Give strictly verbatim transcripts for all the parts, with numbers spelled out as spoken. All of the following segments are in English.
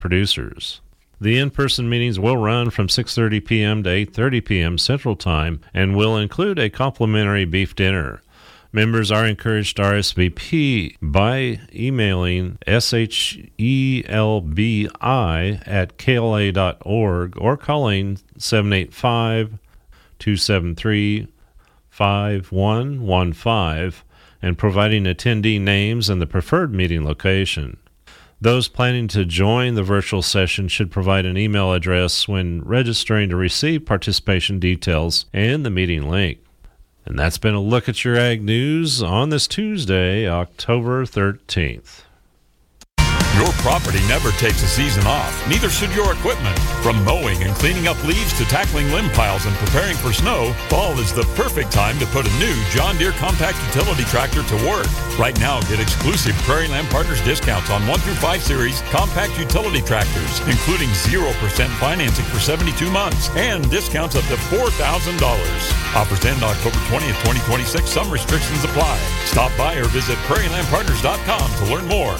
producers. The in-person meetings will run from six thirty p.m. to eight thirty p.m. Central Time and will include a complimentary beef dinner. Members are encouraged to R S V P by emailing shelbi at k l a dot org or calling seven eight five, two seven three, five one one five and providing attendee names and the preferred meeting location. Those planning to join the virtual session should provide an email address when registering to receive participation details and the meeting link. And that's been a look at your ag news on this Tuesday, October thirteenth. Your property never takes a season off, neither should your equipment. From mowing and cleaning up leaves to tackling limb piles and preparing for snow, fall is the perfect time to put a new John Deere compact utility tractor to work. Right now, get exclusive Prairie Land Partners discounts on one through five series compact utility tractors, including zero percent financing for seventy-two months and discounts up to four thousand dollars. Offers end October twentieth, twenty twenty-six. Some restrictions apply. Stop by or visit prairie land partners dot com to learn more.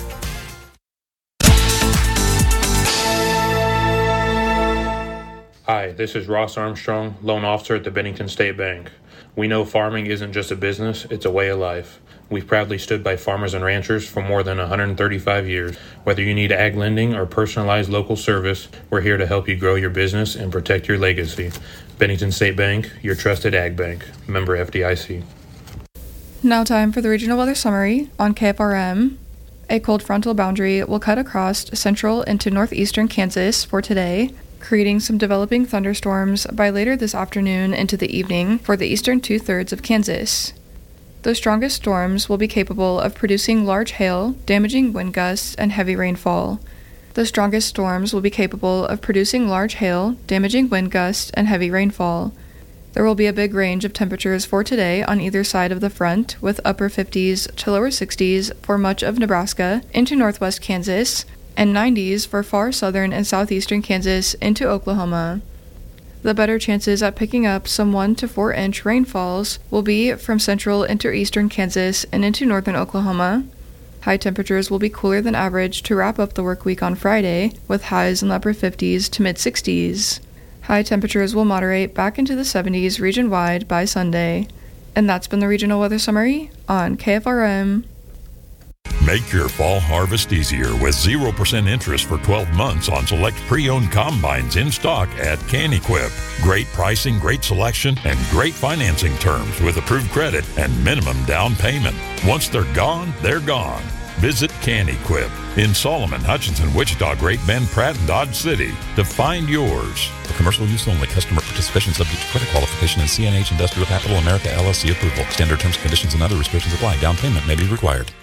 Hi, this is Ross Armstrong, loan officer at the Bennington State Bank. We know farming isn't just a business, it's a way of life. We've proudly stood by farmers and ranchers for more than one hundred thirty-five years. Whether you need ag lending or personalized local service, we're here to help you grow your business and protect your legacy. Bennington State Bank, your trusted ag bank. Member F D I C. Now time for the regional weather summary on K F R M. A cold frontal boundary will cut across central into northeastern Kansas for today, creating some developing thunderstorms by later this afternoon into the evening for the eastern two-thirds of Kansas. The strongest storms will be capable of producing large hail, damaging wind gusts, and heavy rainfall. The strongest storms will be capable of producing large hail, damaging wind gusts, and heavy rainfall. There will be a big range of temperatures for today on either side of the front, with upper fifties to lower sixties for much of Nebraska into northwest Kansas, and nineties for far southern and southeastern Kansas into Oklahoma. The better chances at picking up some one to four inch rainfalls will be from central into eastern Kansas and into northern Oklahoma. High temperatures will be cooler than average to wrap up the work week on Friday, with highs in the upper fifties to mid-sixties. High temperatures will moderate back into the seventies region-wide by Sunday. And that's been the regional weather summary on K F R M. Make your fall harvest easier with zero percent interest for twelve months on select pre-owned combines in stock at CanEquip. Great pricing, great selection, and great financing terms with approved credit and minimum down payment. Once they're gone, they're gone. Visit CanEquip in Solomon, Hutchinson, Wichita, Great Bend, Pratt, and Dodge City to find yours. For commercial use only. Customer participation subject to credit qualification and C N H Industrial Capital America L L C approval. Standard terms, conditions, and other restrictions apply. Down payment may be required.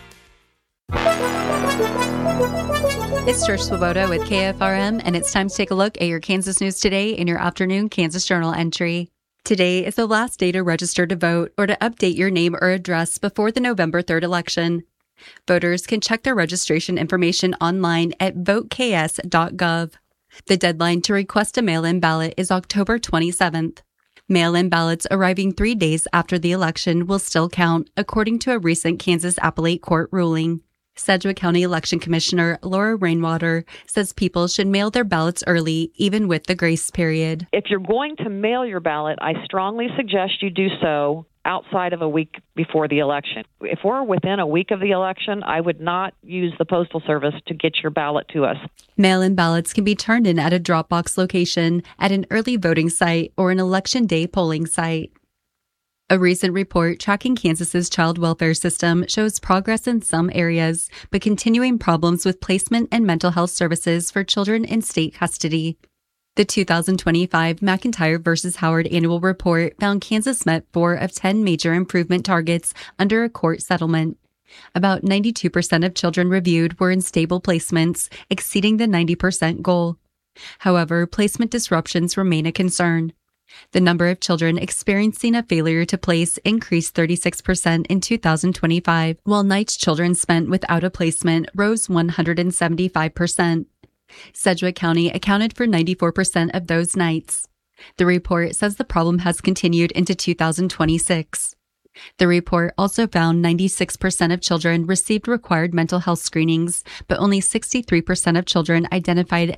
It's Trish Swoboda with K F R M, and it's time to take a look at your Kansas news today in your afternoon Kansas Journal entry. Today is the last day to register to vote or to update your name or address before the November third election. Voters can check their registration information online at vote k s dot gov. The deadline to request a mail-in ballot is October twenty-seventh. Mail-in ballots arriving three days after the election will still count, according to a recent Kansas Appellate Court ruling. Sedgwick County Election Commissioner Laura Rainwater says people should mail their ballots early, even with the grace period. If you're going to mail your ballot, I strongly suggest you do so outside of a week before the election. If we're within a week of the election, I would not use the Postal Service to get your ballot to us. Mail-in ballots can be turned in at a drop-box location, at an early voting site, or an election day polling site. A recent report tracking Kansas's child welfare system shows progress in some areas, but continuing problems with placement and mental health services for children in state custody. The two thousand twenty-five McIntyre versus Howard annual report found Kansas met four of ten major improvement targets under a court settlement. About ninety-two percent of children reviewed were in stable placements, exceeding the ninety percent goal. However, placement disruptions remain a concern. The number of children experiencing a failure to place increased thirty-six percent in two thousand twenty-five, while nights children spent without a placement rose one hundred seventy-five percent. Sedgwick County accounted for ninety-four percent of those nights. The report says the problem has continued into two thousand twenty-six. The report also found ninety-six percent of children received required mental health screenings, but only sixty-three percent of children identified